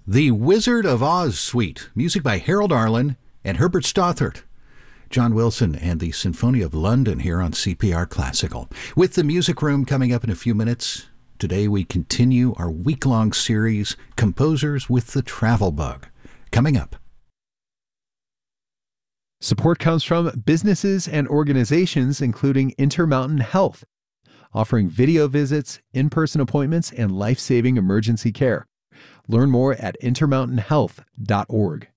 The Wizard of Oz Suite, music by Harold Arlen and Herbert Stothart. John Wilson and the Symphony of London here on CPR Classical. With the Music Room coming up in a few minutes, today we continue our week-long series, Composers with the Travel Bug. Coming up. Support comes from businesses and organizations including Intermountain Health, offering video visits, in-person appointments, and life-saving emergency care. Learn more at intermountainhealth.org.